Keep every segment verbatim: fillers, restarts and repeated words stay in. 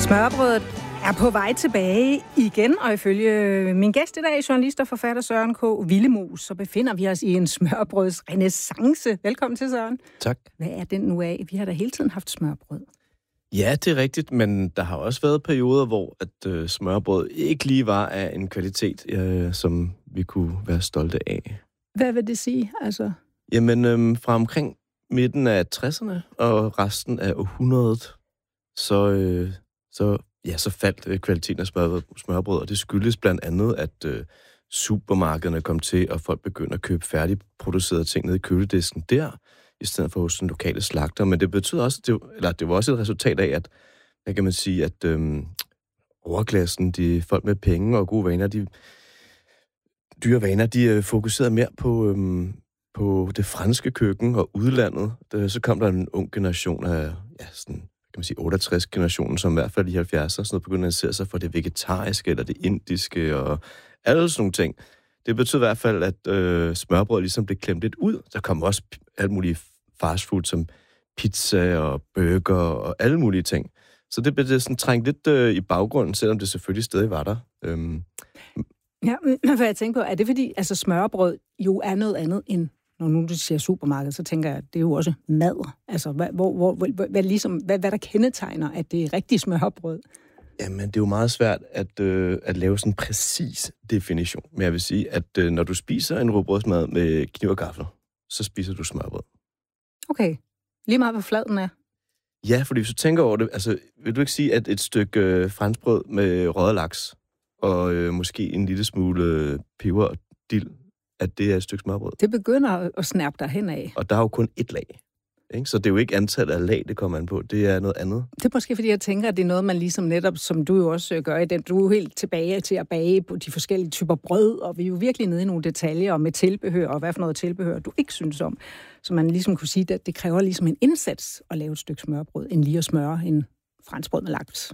Smørrebrødet er på vej tilbage igen, og ifølge min gæst i dag, journalist og forfatter Søren K. Willemoes, så befinder vi os i en smørrebrøds renæssance. Velkommen til, Søren. Tak. Hvad er den nu af? Vi har da hele tiden haft smørrebrød. Ja, det er rigtigt, men der har også været perioder, hvor at øh, smørrebrød ikke lige var af en kvalitet, øh, som vi kunne være stolte af. Hvad vil det sige, altså? Jamen, øh, fra omkring midten af tresserne og resten af århundredet, så, øh, så, ja, så faldt øh, kvaliteten af smørbrød, smørbrød, og det skyldes blandt andet, at øh, supermarkederne kom til, og folk begyndte at købe færdigproducerede ting ned i køledisken der, i stedet for hos den lokale slagter. Men det betyder også, det, eller det var også et resultat af, at, hvad kan man sige, at øhm, overklassen, de folk med penge og gode vaner, de dyre vaner, de øh, fokuserede mere på, øhm, på det franske køkken og udlandet. Det, så kom der en ung generation af, ja, sådan, kan man sige, otteogtres-generationen, som i hvert fald i halvfjerdserne sådan noget, begyndte at interessere sig for det vegetariske eller det indiske og alle sådan nogle ting. Det betyder i hvert fald, at øh, smørbrød ligesom blev klemt lidt ud. Der kom også alt muligt fastfood som pizza og burger og alle mulige ting. Så det blev sådan trængt lidt øh, i baggrunden, selvom det selvfølgelig stadig var der. Øhm. Ja, men hvad jeg tænker på, er det fordi, altså smørbrød jo er noget andet end, når nu du siger supermarked, så tænker jeg, at det er jo også mad. Altså, hvad, hvor, hvor, hvad, hvad, ligesom, hvad, hvad der kendetegner, at det er rigtig smørbrød? Jamen, det er jo meget svært at, øh, at lave sådan en præcis definition. Men jeg vil sige, at øh, når du spiser en rugbrødsmad med kniv og gaffel, så spiser du smørbrød. Okay. Lige meget, hvor flad den er. Ja, fordi hvis du tænker over det, altså, vil du ikke sige, at et stykke øh, franskbrød med røget laks, og øh, måske en lille smule øh, peber og dild, at det er et stykke smørbrød? Det begynder at snærpe dig henad. Og der er jo kun ét lag. Ikke? Så det er jo ikke antallet af lag, det kommer an på. Det er noget andet. Det er måske, fordi jeg tænker, at det er noget, man ligesom netop, som du jo også gør i den, du er jo helt tilbage til at bage på de forskellige typer brød, og vi er jo virkelig nede i nogle detaljer med tilbehør, og hvad for noget tilbehør, du ikke synes om. Så man ligesom kunne sige, at det kræver ligesom en indsats at lave et stykke smørbrød, end lige at smøre en franskbrød med laks.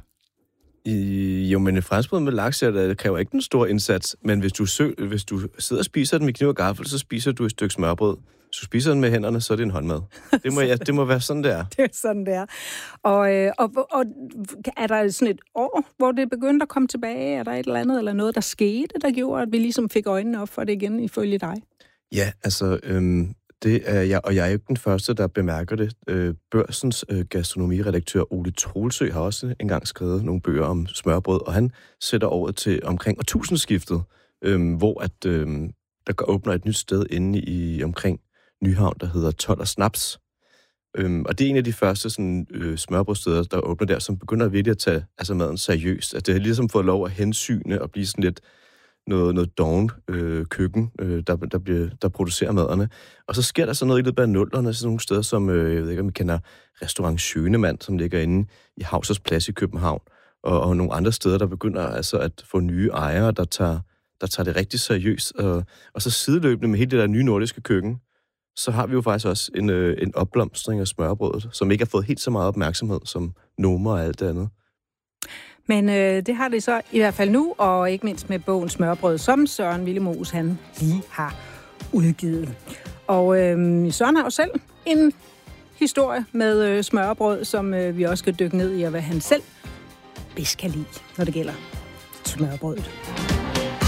I, jo, men et franskbrød med laks, ja, det kræver ikke en stor indsats, men hvis du, sø, hvis du sidder og spiser den med kniv og gaffel, så spiser du et stykke smørbrød. Hvis du spiser den med hænderne, så er det en håndmad. Det må, ja, det må være sådan, det er. Det er sådan, det er. Og, øh, og, og er der sådan et år, hvor det begyndte at komme tilbage? Er der et eller andet, eller noget, der skete, der gjorde, at vi ligesom fik øjnene op for det igen, ifølge dig? Ja, altså, øhm, det er jeg, og jeg er jo ikke den første, der bemærker det. Øh, Børsens øh, gastronomiredaktør Ole Troelsø har også engang skrevet nogle bøger om smørbrød, og han sætter året til omkring årtusindskiftet, øh, hvor at, øh, der åbner et nyt sted inde i omkring Nyhavn, der hedder Told og Snaps. Øhm, og det er en af de første sådan, øh, smørbrødsteder, der åbner der, som begynder virkelig at tage altså, maden seriøst. At det har ligesom fået lov at hensyne og blive sådan lidt noget, noget doven øh, køkken, øh, der, der, bliver, der producerer maderne. Og så sker der så noget i løbet af nullerne, sådan nogle steder som, øh, jeg ved ikke om I kender Restaurant Schønemann, som ligger inde i Hausers Plads i København, og, og nogle andre steder, der begynder altså at få nye ejere, der tager, der tager det rigtig seriøst. Og, og så sideløbende med hele det der nye nordiske køkken, så har vi jo faktisk også en, øh, en opblomstring af smørbrødet, som ikke har fået helt så meget opmærksomhed som Noma og alt det andet. Men øh, det har det så i hvert fald nu, og ikke mindst med bogen Smørbrød, som Søren Willemoes han lige har udgivet. Og øh, Søren har jo selv en historie med øh, smørbrød, som øh, vi også skal dykke ned i, og hvad han selv bedst kan lide, når det gælder smørbrødet.